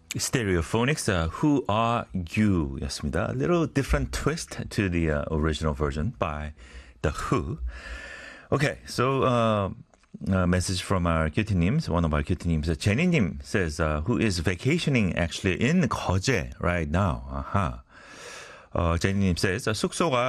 Stereophonics, Who Are You? 였습니다. A little different twist to the original version by The Who. Okay, so message from our cutie-nims, one of our cutie-nims. Jenny-nim says, who is vacationing actually in 거제 right now. Jenny-nim says, 숙소가